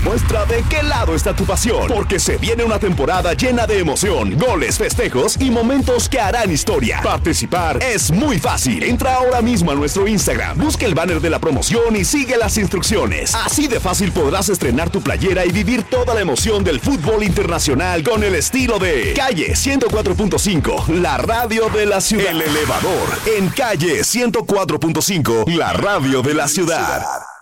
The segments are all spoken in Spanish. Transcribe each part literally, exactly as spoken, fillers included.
Demuestra de qué lado está tu pasión, porque se viene una temporada llena de emoción, goles, festejos y momentos que harán historia. Participar es muy fácil. Entra ahora mismo a nuestro Instagram, busca el banner de la promoción y sigue las instrucciones. Así de fácil podrás estrenar tu playera y vivir toda la emoción del fútbol internacional con el estilo de Calle ciento cuatro punto cinco, la radio de la ciudad. El Elevador, en Calle ciento cuatro punto cinco, la radio de la ciudad.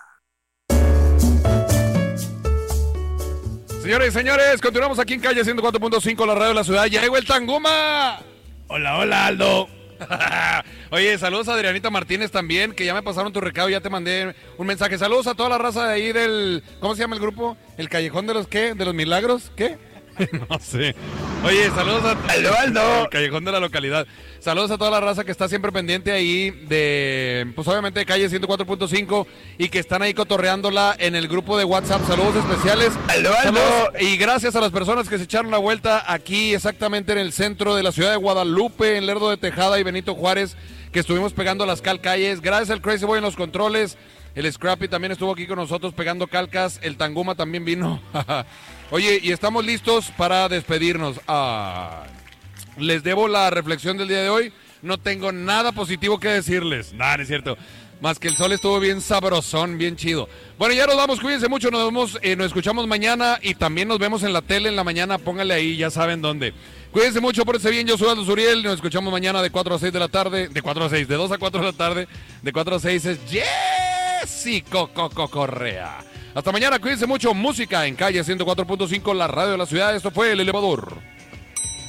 Señores y señores, continuamos aquí en Calle ciento cuatro punto cinco, la radio de la ciudad. Ya llegó el Tanguma. Hola, hola, Aldo. Oye, saludos a Adrianita Martínez también, que ya me pasaron tu recado, ya te mandé un mensaje. Saludos a toda la raza de ahí del... ¿Cómo se llama el grupo? ¿El Callejón de los qué? ¿De los Milagros? ¿Qué? No sé. Oye, saludos a... Aldo, Aldo. El Callejón de la localidad. Saludos a toda la raza que está siempre pendiente ahí de... Pues obviamente de Calle ciento cuatro punto cinco y que están ahí cotorreándola en el grupo de WhatsApp. Saludos especiales. Aldo, Aldo. Saludos, y gracias a las personas que se echaron la vuelta aquí exactamente en el centro de la ciudad de Guadalupe, en Lerdo de Tejada y Benito Juárez, que estuvimos pegando las calcalles. Gracias al Crazy Boy en los controles. El Scrappy también estuvo aquí con nosotros pegando calcas. El Tanguma también vino. Oye, y estamos listos para despedirnos. Ah, les debo la reflexión del día de hoy. No tengo nada positivo que decirles. Nada, no es cierto. Más que el sol estuvo bien sabrosón, bien chido. Bueno, ya nos vamos, cuídense mucho. Nos vemos, eh, nos escuchamos mañana y también nos vemos en la tele en la mañana. Pónganle ahí, ya saben dónde. Cuídense mucho, pórtense bien. Yo soy Aldo Zuriel. Nos escuchamos mañana de cuatro a seis de la tarde. De cuatro a seis, de dos a cuatro de la tarde. De cuatro a seis es Jessy Coco Correa. Hasta mañana, cuídense mucho. Música en Calle ciento cuatro punto cinco, la radio de la ciudad. Esto fue El Elevador.